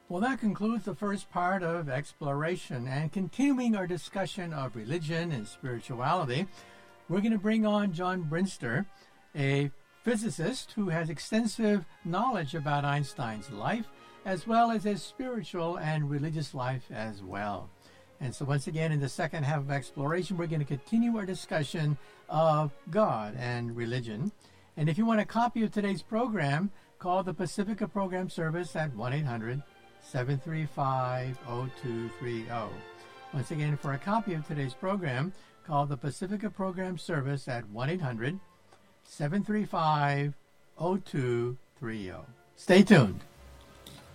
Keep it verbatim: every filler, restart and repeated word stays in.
Well, that concludes the first part of exploration. And continuing our discussion of religion and spirituality, we're going to bring on John Brinster, a physicist who has extensive knowledge about Einstein's life, as well as his spiritual and religious life as well. And so once again, in the second half of exploration, we're going to continue our discussion of God and religion. And if you want a copy of today's program, call the Pacifica Program Service at one eight hundred seven three five zero two three zero. Once again, for a copy of today's program, call the Pacifica Program Service at one eight hundred seven three five zero two three zero. Stay tuned.